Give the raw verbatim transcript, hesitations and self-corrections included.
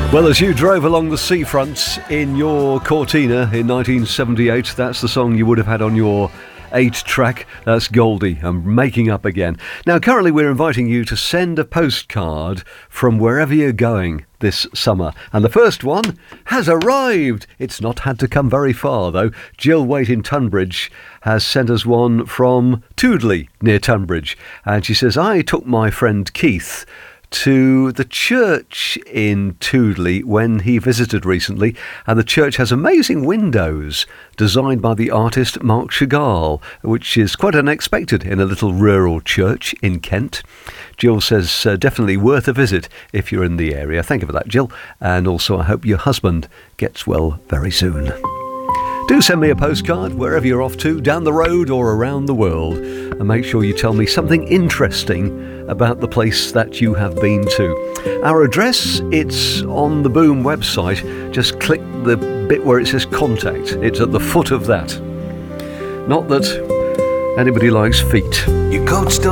Well, as you drove along the seafront in your Cortina in nineteen seventy-eight, that's the song you would have had on your eight track. That's Goldie. I'm making up again. Now, currently we're inviting you to send a postcard from wherever you're going this summer. And the first one has arrived. It's not had to come very far, though. Jill Waite in Tunbridge has sent us one from Toodley, near Tunbridge. And she says, I took my friend Keith to the church in Toodley when he visited recently, and the church has amazing windows designed by the artist Marc Chagall, which is quite unexpected in a little rural church in Kent. Jill says uh, definitely worth a visit if you're in the area. Thank you for that, Jill, and also I hope your husband gets well very soon. Do send me a postcard wherever you're off to, down the road or around the world, and make sure you tell me something interesting about the place that you have been to. Our address, it's on the Boom website. Just click the bit where it says contact. It's at the foot of that. Not that anybody likes feet. Your coat still